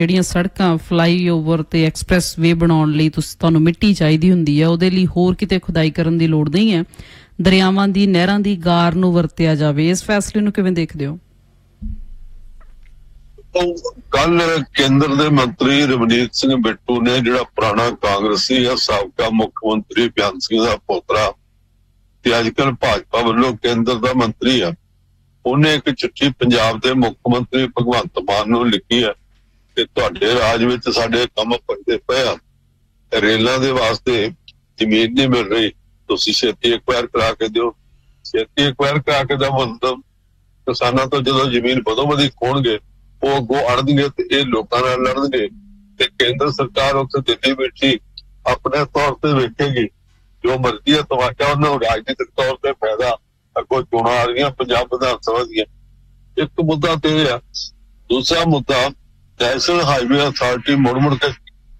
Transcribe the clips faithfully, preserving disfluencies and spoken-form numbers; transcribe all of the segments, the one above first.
ਜਿਹੜੀਆਂ ਸੜਕਾਂ ਫਲਾਈਓਵਰ ਤੇ ਐਕਸਪ੍ਰੈਸ ਵੇ ਬਣਾਉਣ ਲਈ ਤੁਸੀਂ ਤੁਹਾਨੂੰ ਮਿੱਟੀ ਚਾਹੀਦੀ ਹੁੰਦੀ ਹੈ, ਉਹਦੇ ਲਈ ਹੋਰ ਕਿਤੇ ਖੁਦਾਈ ਕਰਨ ਦੀ ਲੋੜ ਨਹੀਂ ਹੈ। ਦਰਿਆਵਾਂ ਦੀ ਨਹਿਰਾਂ ਦੀ ਗਾਰ ਨੂੰ ਵਰਤਿਆ ਜਾਵੇ। ਇਸ ਫੈਸਲੇ ਨੂੰ ਕਿਵੇਂ ਦੇਖਦੇ ਹੋ? ਕੱਲ ਕੇਂਦਰ ਦੇ ਮੰਤਰੀ ਰਵਨੀਤ ਸਿੰਘ ਬਿੱਟੂ ਨੇ, ਜਿਹੜਾ ਪੁਰਾਣਾ ਕਾਂਗਰਸੀ ਹੈ, ਸਾਬਕਾ ਮੁੱਖ ਮੰਤਰੀ ਬੇਅੰਤ ਸਿੰਘ ਦਾ ਪੋਤਰਾ ਤੇ ਅੱਜ ਕੱਲ ਭਾਜਪਾ ਵੱਲੋਂ ਕੇਂਦਰ ਦਾ ਮੰਤਰੀ ਆ, ਉਹਨੇ ਇੱਕ ਚਿੱਠੀ ਪੰਜਾਬ ਦੇ ਮੁੱਖ ਮੰਤਰੀ ਭਗਵੰਤ ਮਾਨ ਨੂੰ ਲਿਖੀ ਹੈ ਕਿ ਤੁਹਾਡੇ ਰਾਜ ਵਿੱਚ ਸਾਡੇ ਕੰਮ ਪੱਕੇ ਪਏ ਆ, ਰੇਲਾਂ ਦੇ ਵਾਸਤੇ ਜ਼ਮੀਨ ਨਹੀਂ ਮਿਲ ਰਹੀ, ਤੁਸੀਂ ਛੇਤੀ ਐਕਵਾਇਰ ਕਰਾ ਕੇ ਦਿਓ। ਛੇਤੀ ਐਕਵਾਇਰ ਕਰਾ ਕੇ ਦਾ ਮਤਲਬ ਕਿਸਾਨਾਂ ਤੋਂ ਜਦੋਂ ਜ਼ਮੀਨ ਵਧੋ ਵਧੀ ਖੋਣਗੇ, ਉਹ ਅੱਗੋਂ ਅੜਨਗੇ ਤੇ ਇਹ ਲੋਕਾਂ ਨਾਲ ਲੜਨਗੇ ਤੇ ਕੇਂਦਰ ਸਰਕਾਰ ਉੱਥੇ ਦਿੱਲੀ ਬੈਠੀ ਆਪਣੇ ਤੌਰ ਤੇ ਵੇਖੇਗੀ ਜੋ ਮਰਜ਼ੀ ਹੈ ਤਮਾਸ਼ਾ, ਉਹਨਾਂ ਨੂੰ ਰਾਜਨੀਤਿਕ ਤੌਰ ਤੇ ਫਾਇਦਾ। ਅੱਗੋਂ ਚੋਣਾਂ ਆ ਰਹੀਆਂ ਪੰਜਾਬ ਵਿਧਾਨ ਸਭਾ ਦੀਆਂ। ਇੱਕ ਮੁੱਦਾ ਤੇ ਇਹ ਆ। ਦੂਸਰਾ ਮੁੱਦਾ, ਨੈਸ਼ਨਲ ਹਾਈਵੇ ਅਥਾਰਟੀ ਮੁੜ ਮੁੜ ਕੇ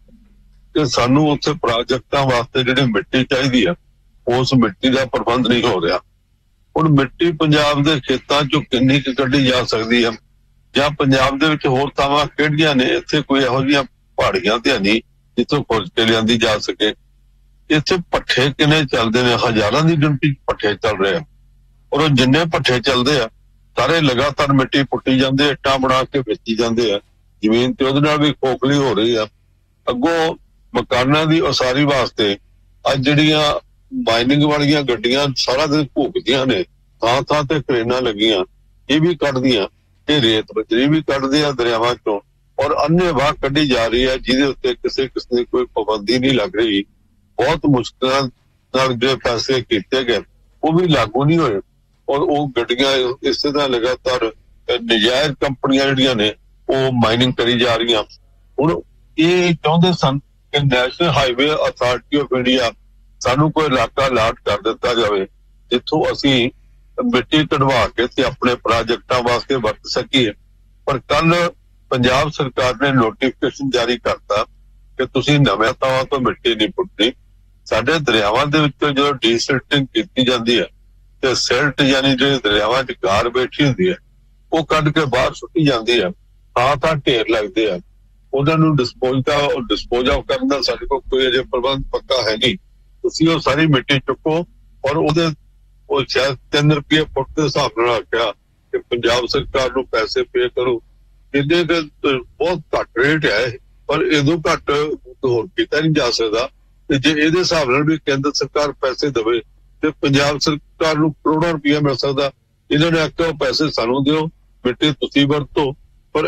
ਕਿ ਸਾਨੂੰ ਉੱਥੇ ਪ੍ਰੋਜੈਕਟਾਂ ਵਾਸਤੇ ਜਿਹੜੀ ਮਿੱਟੀ ਚਾਹੀਦੀ ਆ, ਉਸ ਮਿੱਟੀ ਦਾ ਪ੍ਰਬੰਧ ਨਹੀਂ ਹੋ ਰਿਹਾ। ਹੁਣ ਮਿੱਟੀ ਪੰਜਾਬ ਦੇ ਖੇਤਾਂ ਚੋਂ ਕਿੰਨੀ ਕੁ ਕੱਢੀ ਜਾ ਸਕਦੀ ਹੈ, ਜਾਂ ਪੰਜਾਬ ਦੇ ਵਿੱਚ ਹੋਰ ਥਾਵਾਂ ਕਿਹੜੀਆਂ ਨੇ ਇੱਥੇ ਕੋਈ ਇਹੋ ਜਿਹੀਆਂ ਪਹਾੜੀਆਂ ਤੇ ਨਹੀਂ ਜਿੱਥੋਂ ਖੋਜ ਕੇ ਲਿਆਂਦੀ ਜਾ ਸਕੇ। ਇੱਥੇ ਭੱਠੇ ਕਿੰਨੇ ਚੱਲਦੇ ਨੇ, ਹਜ਼ਾਰਾਂ ਦੀ ਗਿਣਤੀ ਭੱਠੇ ਚੱਲ ਰਹੇ ਆ, ਔਰ ਜਿੰਨੇ ਭੱਠੇ ਚੱਲਦੇ ਆ ਸਾਰੇ ਲਗਾਤਾਰ ਮਿੱਟੀ ਪੁੱਟੀ ਜਾਂਦੇ, ਇੱਟਾਂ ਬਣਾ ਕੇ ਵੇਚੀ ਜਾਂਦੇ ਆ ਜ਼ਮੀਨ ਤੇ, ਉਹਦੇ ਨਾਲ ਵੀ ਖੋਖਲੀ ਹੋ ਰਹੀ ਆ। ਅੱਗੋਂ ਮਕਾਨਾਂ ਦੀ ਉਸਾਰੀ ਵਾਸਤੇ ਅੱਜ ਜਿਹੜੀਆਂ ਮਾਈਨਿੰਗ ਵਾਲੀਆਂ ਗੱਡੀਆਂ ਸਾਰਾ ਦਿਨ ਭੁੱਕਦੀਆਂ ਨੇ, ਥਾਂ ਥਾਂ ਤੇ ਕਰੇਨਾਂ ਲੱਗੀਆਂ, ਇਹ ਵੀ ਕੱਢਦੀਆਂ, ਇਹ ਰੇਤ ਬਜਰੀ ਵੀ ਕੱਢਦੇ ਆ ਦਰਿਆਵਾਂ ਚੋਂ, ਔਰ ਅੰਨ੍ਹੇਵਾਹ ਕੱਢੀ ਜਾ ਰਹੀ ਹੈ ਜਿਹਦੇ ਉੱਤੇ ਕਿਸੇ ਕਿਸੇ ਦੀ ਕੋਈ ਪਾਬੰਦੀ ਨਹੀਂ ਲੱਗ ਰਹੀ। ਬਹੁਤ ਮੁਸ਼ਕਿਲਾਂ ਨਾਲ ਜਿਹੜੇ ਫੈਸਲੇ ਕੀਤੇ ਗਏ ਉਹ ਵੀ ਲਾਗੂ ਨਹੀਂ ਹੋਏ, ਔਰ ਉਹ ਗੱਡੀਆਂ ਇਸੇ ਤਰ੍ਹਾਂ ਲਗਾਤਾਰ ਨਜਾਇਜ਼ ਕੰਪਨੀਆਂ ਜਿਹੜੀਆਂ ਨੇ ਉਹ ਮਾਈਨਿੰਗ ਕਰੀ ਜਾ ਰਹੀਆਂ। ਹੁਣ ਇਹ ਚਾਹੁੰਦੇ ਸਨ ਕਿ national highway authority of India ਸਾਨੂੰ ਕੋਈ ਇਲਾਕਾ ਅਲਾਟ ਕਰ ਦਿੱਤਾ ਜਾਵੇ ਜਿੱਥੋਂ ਅਸੀਂ ਮਿੱਟੀ ਕਢਵਾ ਕੇ ਤੇ ਆਪਣੇ ਪ੍ਰੋਜੈਕਟਾਂ ਵਾਸਤੇ ਵਰਤ ਸਕੀਏ। ਪਰ ਕੱਲ ਪੰਜਾਬ ਸਰਕਾਰ ਨੇ ਨੋਟੀਫਿਕੇਸ਼ਨ ਜਾਰੀ ਕਰਤਾ ਕਿ ਤੁਸੀਂ ਨਵੇਂ ਥਾਵਾਂ ਤੋਂ ਮਿੱਟੀ ਨਹੀਂ ਪੁੱਟਣੀ। ਸਾਡੇ ਦਰਿਆਵਾਂ ਦੇ ਵਿੱਚੋਂ ਜਦੋਂ ਡੀਸਿਲਟਿੰਗ ਕੀਤੀ ਜਾਂਦੀ ਹੈ ਤੇ ਸਿਲਟ ਯਾਨੀ ਜਿਹੜੇ ਦਰਿਆਵਾਂ 'ਚ ਗਾਰ ਬੈਠੀ ਹੁੰਦੀ ਹੈ ਉਹ ਕੱਢ ਕੇ ਬਾਹਰ ਸੁੱਟੀ ਜਾਂਦੀ ਹੈ, ਥਾਂ ਥਾਂ ਢੇਰ ਲੱਗਦੇ ਆ। ਉਹਨਾਂ ਨੂੰ ਡਿਸਪੋਜ਼ ਦਾ ਡਿਸਪੋਜ਼ ਆਫ ਕਰਨ ਦਾ ਸਾਡੇ ਕੋਲ ਕੋਈ ਅਜੇ ਪ੍ਰਬੰਧ ਪੱਕਾ ਹੈ ਨਹੀਂ। ਤੁਸੀਂ ਉਹ ਸਾਰੀ ਮਿੱਟੀ ਚੁੱਕੋ, ਔਰ ਉਹਦੇ ਉਹ ਸ਼ਾਇਦ ਤਿੰਨ ਰੁਪਏ ਫੁੱਟ ਦੇ ਹਿਸਾਬ ਨਾਲ ਆਖਿਆ ਕਿ ਪੰਜਾਬ ਸਰਕਾਰ ਨੂੰ ਪੈਸੇ ਪੇ ਕਰੋ। ਇਹਦੇ ਬਹੁਤ ਘੱਟ ਰੇਟ ਹੈ, ਪਰ ਇਹਦੋਂ ਘੱਟ ਹੋਰ ਕੀਤਾ ਨਹੀਂ ਜਾ ਸਕਦਾ। ਤੇ ਜੇ ਇਹਦੇ ਹਿਸਾਬ ਨਾਲ ਵੀ ਕੇਂਦਰ ਸਰਕਾਰ ਪੈਸੇ ਦੇਵੇ ਤੇ ਪੰਜਾਬ ਸਰਕਾਰ ਨੂੰ ਕਰੋੜਾਂ ਰੁਪਇਆ ਮਿਲ ਸਕਦਾ। ਇਹਨਾਂ ਨੇ ਆਖਿਆ ਉਹ ਪੈਸੇ ਸਾਨੂੰ ਦਿਓ, ਮਿੱਟੀ ਤੁਸੀਂ ਵਰਤੋ, ਪਰ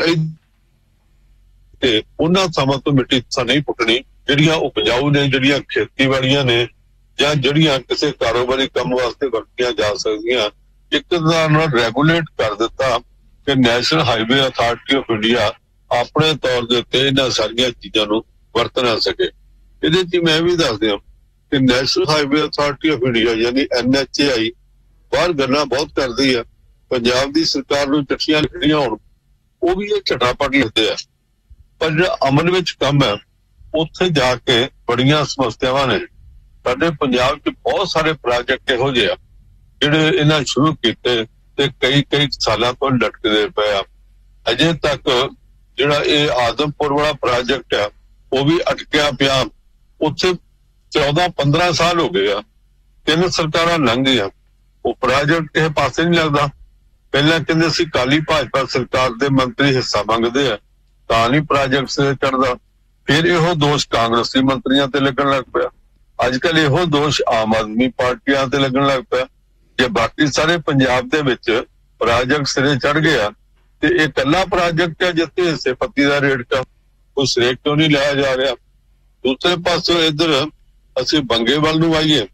ਤੇ ਉਹਨਾਂ ਥਾਵਾਂ ਤੋਂ ਮਿੱਟੀ ਨਹੀਂ ਪੁੱਟਣੀ ਜਿਹੜੀਆਂ ਉਪਜਾਊ ਨੇ, ਜਿਹੜੀਆਂ ਖੇਤੀਬਾੜੀਆਂ ਨੇ, ਜਾਂ ਜਿਹੜੀਆਂ ਕਿਸੇ ਕਾਰੋਬਾਰੀ ਕੰਮ ਵਾਸਤੇ ਵਰਤੀਆਂ ਜਾ ਸਕਦੀਆਂ। ਇੱਕ ਤਰ੍ਹਾਂ ਨਾਲ ਰੈਗੂਲੇਟ ਕਰ ਦਿੱਤਾ ਕਿ national highway authority of India ਆਪਣੇ ਤੌਰ ਦੇ ਉੱਤੇ ਇਹਨਾਂ ਸਾਰੀਆਂ ਚੀਜ਼ਾਂ ਨੂੰ ਵਰਤ ਨਾ ਸਕੇ। ਇਹਦੇ ਚ ਮੈਂ ਵੀ ਦੱਸ ਦਿਆਂ ਕਿ national highway authority of India ਯਾਨੀ ਐਨ ਐਚ ਏ ਆਈ ਬਾਹਰ ਗੱਲਾਂ ਬਹੁਤ ਕਰਦੀ ਆ, ਪੰਜਾਬ ਦੀ ਸਰਕਾਰ ਨੂੰ ਚਿੱਠੀਆਂ ਲਿਖਣੀਆਂ ਹੋਣ ਉਹ ਵੀ ਇਹ ਝਟਾਪਟ ਲਿਖਦੇ ਆ, ਪਰ ਜਿਹੜਾ ਅਮਲ ਵਿੱਚ ਕੰਮ ਹੈ ਉੱਥੇ ਜਾ ਕੇ ਬੜੀਆਂ ਸਮੱਸਿਆਵਾਂ ਨੇ। ਸਾਡੇ ਪੰਜਾਬ 'ਚ ਬਹੁਤ ਸਾਰੇ ਪ੍ਰੋਜੈਕਟ ਇਹੋ ਜਿਹੇ ਆ ਜਿਹੜੇ ਇਹਨਾਂ ਸ਼ੁਰੂ ਕੀਤੇ ਤੇ ਕਈ ਕਈ ਸਾਲਾਂ ਤੋਂ ਲਟਕਦੇ ਪਏ ਆ। ਅਜੇ ਤੱਕ ਜਿਹੜਾ ਇਹ ਆਦਮਪੁਰ ਵਾਲਾ ਪ੍ਰੋਜੈਕਟ ਆ ਉਹ ਵੀ ਅਟਕਿਆ ਪਿਆ, ਉੱਥੇ ਚੌਦਾਂ ਪੰਦਰਾਂ ਸਾਲ ਹੋ ਗਏ ਆ, ਤਿੰਨ ਸਰਕਾਰਾਂ ਲੰਘ ਗਈਆਂ, ਉਹ ਪ੍ਰੋਜੈਕਟ ਕਿਸੇ ਪਾਸੇ ਨਹੀਂ ਲੱਗਦਾ। ਪਹਿਲਾਂ ਕਹਿੰਦੇ ਸੀ ਕਾਲੀ ਭਾਜਪਾ ਸਰਕਾਰ ਦੇ ਮੰਤਰੀ ਹਿੱਸਾ ਮੰਗਦੇ ਆ ਤਾਂ ਨਹੀਂ ਪ੍ਰੋਜੈਕਟ ਸਿਰੇ ਚੜ੍ਹਦਾ, ਫਿਰ ਇਹੋ ਦੋਸ਼ ਕਾਂਗਰਸੀ ਮੰਤਰੀਆਂ ਤੇ ਲੱਗਣ ਲੱਗ ਪਿਆ। ਅੱਜ ਕੱਲ ਇਹੋ ਦੋਸ਼ ਆਮ ਆਦਮੀ ਪਾਰਟੀਆਂ ਤੇ ਲੱਗਣ ਲੱਗ ਪਿਆ। ਜੇ ਬਾਕੀ ਸਾਰੇ ਪੰਜਾਬ ਦੇ ਵਿੱਚ ਪ੍ਰੋਜੈਕਟ ਸਿਰੇ ਚੜ ਗਿਆ ਤੇ ਇਹ ਇਕੱਲਾ ਪ੍ਰੋਜੈਕਟ ਹੈ ਜਿੱਥੇ ਹਿੱਸੇ ਪੱਤੀ ਦਾ ਰੇਟ ਆ ਉਹ ਸਿਰੇ ਕਿਉਂ ਨਹੀਂ ਲਿਆ ਜਾ ਰਿਹਾ। ਦੂਸਰੇ ਪਾਸੋਂ ਇੱਧਰ ਅਸੀਂ ਬੰਗੇ ਵੱਲ ਨੂੰ ਆਈਏ,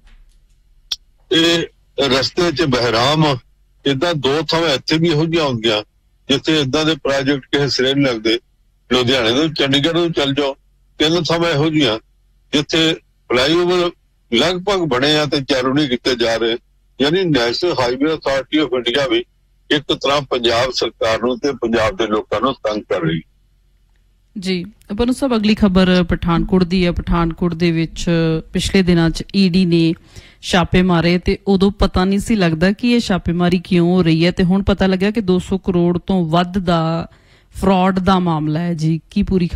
ਇਹ ਰਸਤੇ 'ਚ ਬਹਿਰਾਮ ਏਦਾਂ ਦੋ ਥਾਵਾਂ ਇੱਥੇ ਵੀ ਇਹੋ ਜਿਹੀਆਂ ਹੁੰਦੀਆਂ ਜਿੱਥੇ ਏਦਾਂ ਦੇ ਪ੍ਰੋਜੈਕਟ ਕਿਸੇ ਸਿਰੇ ਨਹੀਂ ਲੱਗਦੇ। ਲੁਧਿਆਣੇ ਤੋਂ ਚੰਡੀਗੜ੍ਹ ਨੂੰ ਚੱਲ ਜਾਓ, ਤਿੰਨ ਥਾਵਾਂ ਇਹੋ ਜਿਹੀਆਂ ਜਿੱਥੇ ਫਲਾਈਓਵਰ ਲਗਭਗ ਬਣੇ ਆ ਤੇ ਚਾਲੂ ਨਹੀਂ ਕੀਤੇ ਜਾ ਰਹੇ। ਯਾਨੀ national highway authority of India ਵੀ ਇੱਕ ਤਰ੍ਹਾਂ ਪੰਜਾਬ ਸਰਕਾਰ ਨੂੰ ਤੇ ਪੰਜਾਬ ਦੇ ਲੋਕਾਂ ਨੂੰ ਤੰਗ ਕਰ ਰਹੀ। ਜੀ ਬਨੂ ਸਾਹਿਬ, ਅਗਲੀ ਖਬਰ ਪਠਾਨਕੋਟ ਦੀ ਹੈ। ਪਠਾਨਕੋਟ ਦੇ ਵਿੱਚ ਪਿਛਲੇ ਦਿਨਾਂ 'ਚ ਈ ਡੀ ਨੇ ਛਾਪੇ ਮਾਰੇ ਤੇ ਉਦੋਂ ਪਤਾ ਨਹੀਂ ਸੀ ਲੱਗਦਾ ਕਿ ਇਹ ਛਾਪੇਮਾਰੀ ਕਿਉਂ ਹੋ ਰਹੀ ਹੈ, ਤੇ ਹੁਣ ਪਤਾ ਲੱਗਿਆ ਕਿ ਦੋ ਸੌ ਕਰੋੜ ਤੋਂ ਵੱਧ ਦਾ ਫਰਾਡ ਦਾ ਮਾਮਲਾ ਹੈ ਜੀ। ਕੀ ਪੂਰੀ